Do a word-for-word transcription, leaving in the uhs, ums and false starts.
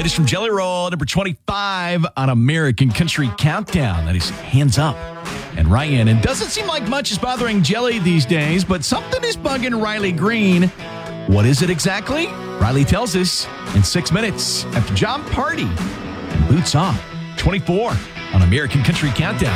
latest from Jelly Roll, number twenty-five on American Country Countdown. That is Hands Up and Ryan. And doesn't seem like much is bothering Jelly these days, but something is bugging Riley Green. What is it exactly? Riley tells us in six minutes after John Party and Boots On. twenty-four on American Country Countdown.